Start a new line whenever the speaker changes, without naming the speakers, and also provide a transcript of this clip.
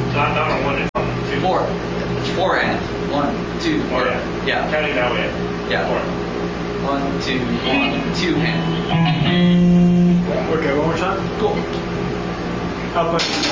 Not on one and two.
Four. Four hands. 1, 2.
Oh,
Yeah.
Counting that way.
Yeah.
4.
1, 2, 1, 2 hands.
Okay, one more time.
Cool.
Up.